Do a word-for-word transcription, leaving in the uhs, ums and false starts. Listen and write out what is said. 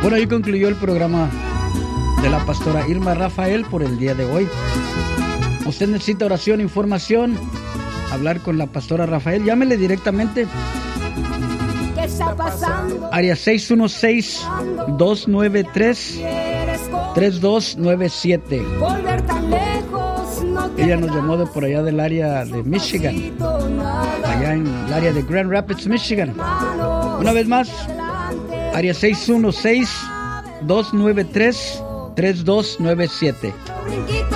Bueno, ahí concluyó el programa de la pastora Irma Rafael por el día de hoy. Usted necesita oración, información, hablar con la pastora Rafael, llámele directamente. ¿Qué está pasando? Área seis uno seis, dos nueve tres, tres dos nueve siete. Volver tan lejos, no te Ella nos llamó de por allá del área de Michigan, allá en el área de Grand Rapids, Michigan. Una vez más, área seis uno seis, dos nueve tres, tres dos nueve siete.